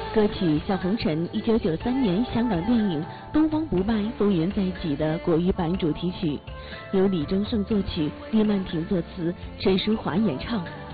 歌曲《笑红尘》1993年香港电影《东方不败风云再起》的国语版主题曲，由李宗盛作曲，李曼婷作词，陈淑桦演唱。